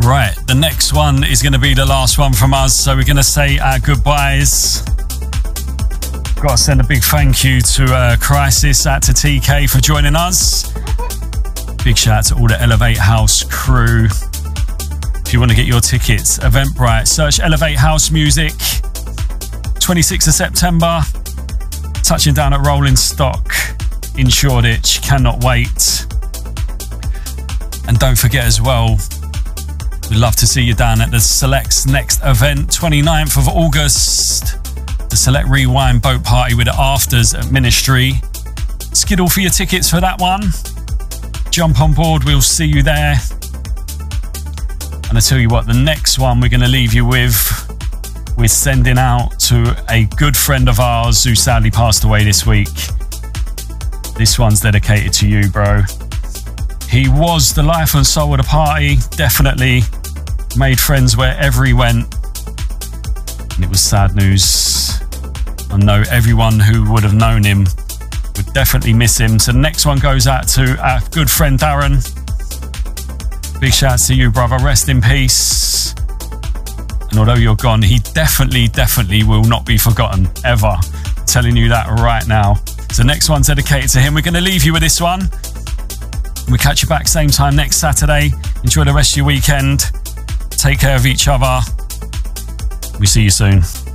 Right, the next one is going to be the last one from us, so we're going to say our goodbyes. Got to send a big thank you to Crisis, out to TK for joining us. Big shout out to all the Elevate House crew. If you want to get your tickets, Eventbrite, search Elevate House Music. 26th of September, touching down at Rolling Stock in Shoreditch. Cannot wait. And don't forget as well, we'd love to see you down at the Select's next event, 29th of August. The Select Rewind Boat Party with the Afters at Ministry. Skiddle for your tickets for that one. Jump on board, we'll see you there. And I tell you what, the next one we're going to leave you with, we're sending out to a good friend of ours who sadly passed away this week. This one's dedicated to you, bro. He was the life and soul of the party, definitely. Made friends wherever he went. And it was sad news. I know everyone who would have known him would definitely miss him. So the next one goes out to our good friend Darren. Big shout out to you, brother. Rest in peace. And although you're gone, he definitely will not be forgotten, ever. I'm telling you that right now. So the next one's dedicated to him. We're going to leave you with this one. We'll catch you back same time next Saturday. Enjoy the rest of your weekend. Take care of each other. We see you soon.